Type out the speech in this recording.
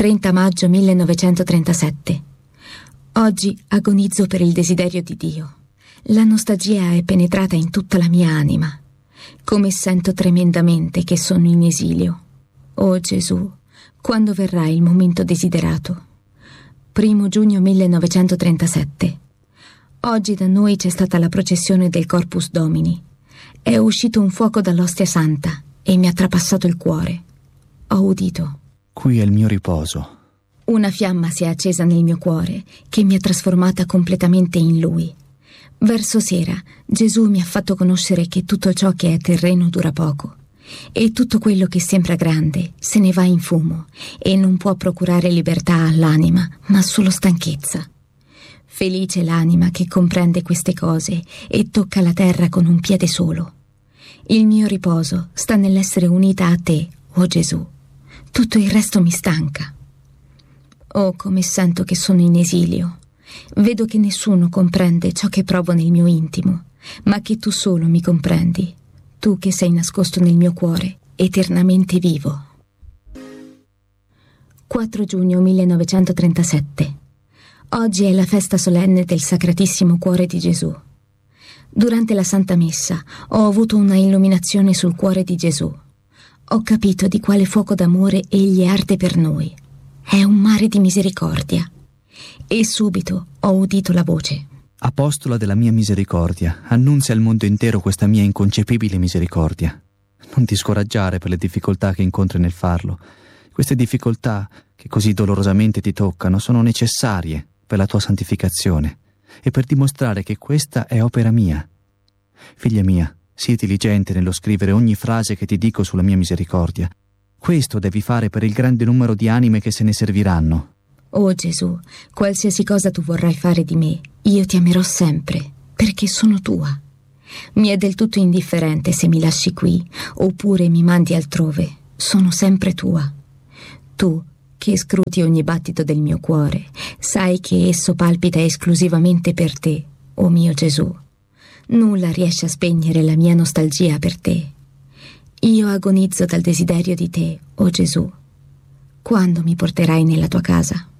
30 maggio 1937. Oggi agonizzo per il desiderio di Dio. La nostalgia è penetrata in tutta la mia anima. Come sento tremendamente che sono in esilio. Oh Gesù, quando verrà il momento desiderato? 1 giugno 1937. Oggi da noi c'è stata la processione del Corpus Domini. È uscito un fuoco dall'ostia santa e mi ha trapassato il cuore. Ho udito. Qui è il mio riposo. Una fiamma si è accesa nel mio cuore che mi ha trasformata completamente in Lui. Verso sera Gesù mi ha fatto conoscere che tutto ciò che è terreno dura poco e tutto quello che sembra grande se ne va in fumo e non può procurare libertà all'anima, ma solo stanchezza. Felice l'anima che comprende queste cose e tocca la terra con un piede solo. Il mio riposo sta nell'essere unita a te, oh Gesù. Tutto il resto mi stanca. Oh, come sento che sono in esilio. Vedo che nessuno comprende ciò che provo nel mio intimo, ma che tu solo mi comprendi, tu che sei nascosto nel mio cuore, eternamente vivo. 4 giugno 1937. Oggi è la festa solenne del Sacratissimo Cuore di Gesù. Durante la Santa Messa ho avuto una illuminazione sul cuore di Gesù. Ho capito di quale fuoco d'amore egli arde per noi. È un mare di misericordia. E subito ho udito la voce. Apostola della mia misericordia, annunzia al mondo intero questa mia inconcepibile misericordia. Non ti scoraggiare per le difficoltà che incontri nel farlo. Queste difficoltà, che così dolorosamente ti toccano, sono necessarie per la tua santificazione e per dimostrare che questa è opera mia. Figlia mia, sii diligente nello scrivere ogni frase che ti dico sulla mia misericordia. Questo devi fare per il grande numero di anime che se ne serviranno. Oh Gesù, qualsiasi cosa tu vorrai fare di me, io ti amerò sempre, perché sono tua. Mi è del tutto indifferente se mi lasci qui, oppure mi mandi altrove. Sono sempre tua. Tu, che scruti ogni battito del mio cuore, sai che esso palpita esclusivamente per te, oh mio Gesù. Nulla riesce a spegnere la mia nostalgia per te. Io agonizzo dal desiderio di te, oh Gesù. Quando mi porterai nella tua casa?